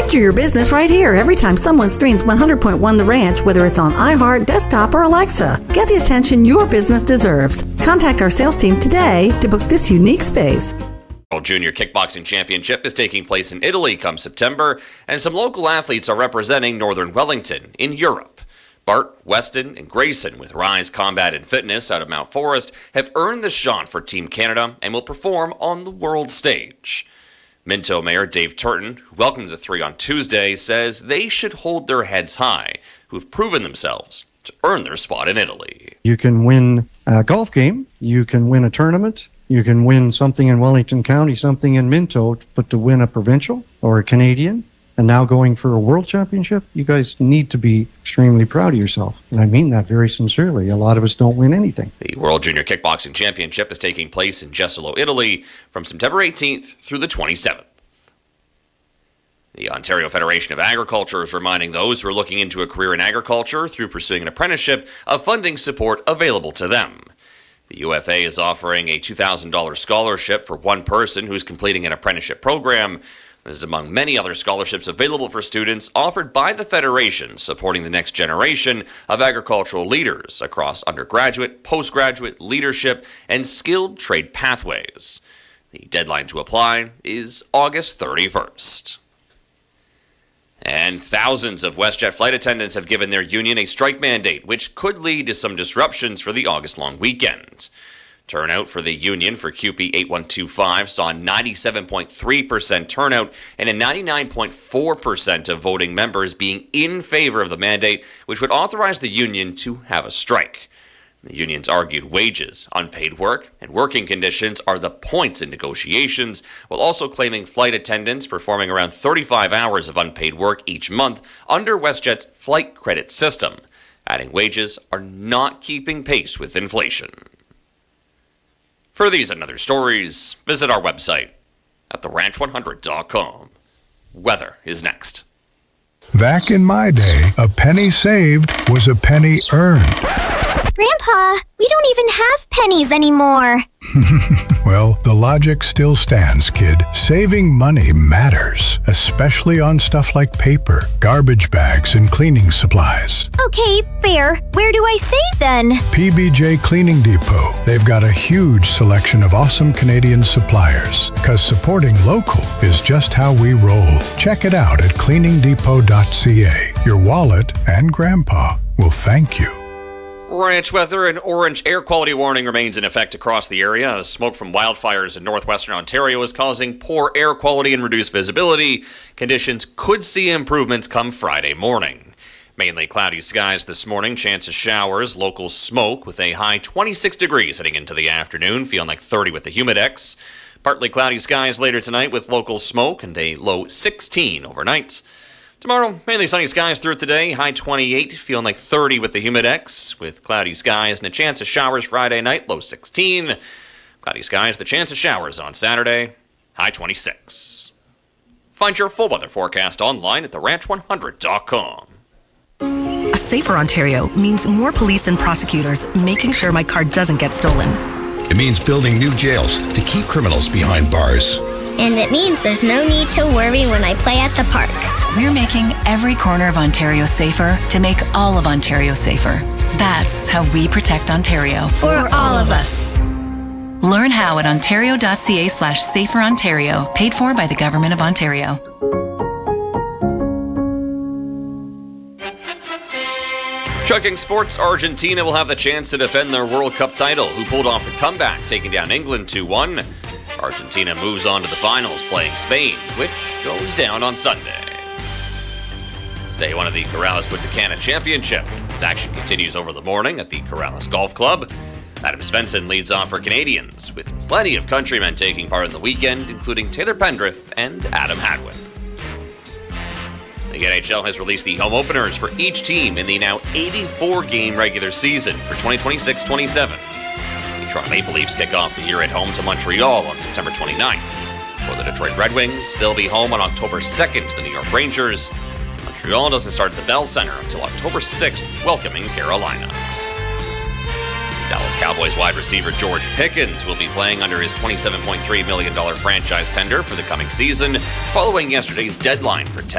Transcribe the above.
Feature your business right here every time someone streams 100.1 The Ranch, whether it's on iHeart, desktop, or Alexa. Get the attention your business deserves. Contact our sales team today to book this unique space. World Junior Kickboxing Championship is taking place in Italy come September, and some local athletes are representing Northern Wellington in Europe. Bart, Weston, and Grayson with Rise Combat and Fitness out of Mount Forest have earned the shot for Team Canada and will perform on the world stage. Minto Mayor Dave Turton, who welcomed the three on Tuesday, says they should hold their heads high, who've proven themselves to earn their spot in Italy. You can win a golf game, you can win a tournament, you can win something in Wellington County, something in Minto, but to win a provincial or a Canadian, and now going for a world championship, you guys need to be extremely proud of yourself. And I mean that very sincerely. A lot of us don't win anything. The World Junior Kickboxing Championship is taking place in Jesolo, Italy from September 18th through the 27th. The Ontario Federation of Agriculture is reminding those who are looking into a career in agriculture through pursuing an apprenticeship of funding support available to them. The UFA is offering a $2,000 scholarship for one person who's completing an apprenticeship program. This is among many other scholarships available for students offered by the Federation, supporting the next generation of agricultural leaders across undergraduate, postgraduate, leadership, and skilled trade pathways. The deadline to apply is August 31st. And thousands of WestJet flight attendants have given their union a strike mandate, which could lead to some disruptions for the August-long weekend. Turnout for the union for QP 8125 saw 97.3% turnout and a 99.4% of voting members being in favor of the mandate, which would authorize the union to have a strike. The unions argued wages, unpaid work, and working conditions are the points in negotiations, while also claiming flight attendants performing around 35 hours of unpaid work each month under WestJet's flight credit system, adding wages are not keeping pace with inflation. For these and other stories, visit our website at theranch100.com. Weather is next. Back in my day, a penny saved was a penny earned. Grandpa, we don't even have pennies anymore. Well, the logic still stands, kid. Saving money matters, especially on stuff like paper, garbage bags, and cleaning supplies. Okay, fair. Where do I save then? PBJ Cleaning Depot. They've got a huge selection of awesome Canadian suppliers, because supporting local is just how we roll. Check it out at cleaningdepot.ca. Your wallet and Grandpa will thank you. Ranch weather. An orange air quality warning remains in effect across the area. Smoke from wildfires in northwestern Ontario is causing poor air quality and reduced visibility. Conditions could see improvements come Friday morning. Mainly cloudy skies this morning, chance of showers, local smoke with a high 26 degrees heading into the afternoon, feeling like 30 with the humidex. Partly cloudy skies later tonight with local smoke and a low 16 overnight. Tomorrow, mainly sunny skies through today, high 28, feeling like 30 with the humidex, with cloudy skies and a chance of showers Friday night, low 16. Cloudy skies, the chance of showers on Saturday, high 26. Find your full weather forecast online at theranch100.com. A safer Ontario means more police and prosecutors making sure my car doesn't get stolen. It means building new jails to keep criminals behind bars. And it means there's no need to worry when I play at the park. We're making every corner of Ontario safer to make all of Ontario safer. That's how we protect Ontario. For all of us. Learn how at ontario.ca/saferontario, paid for by the Government of Ontario. Chugging sports, Argentina will have the chance to defend their World Cup title, who pulled off the comeback, taking down England 2-1. Argentina moves on to the finals, playing Spain, which goes down on Sunday. It's day one of the Corrales Punta Cana Championship. As action continues over the morning at the Corrales Golf Club. Adam Svensson leads off for Canadians, with plenty of countrymen taking part in the weekend, including Taylor Pendrith and Adam Hadwin. The NHL has released the home openers for each team in the now 84-game regular season for 2026-27. The Toronto Maple Leafs kick off the year at home to Montreal on September 29th. For the Detroit Red Wings, they'll be home on October 2nd to the New York Rangers. Montreal doesn't start at the Bell Center until October 6th, welcoming Carolina. Dallas Cowboys wide receiver George Pickens will be playing under his $27.3 million franchise tender for the coming season, following yesterday's deadline for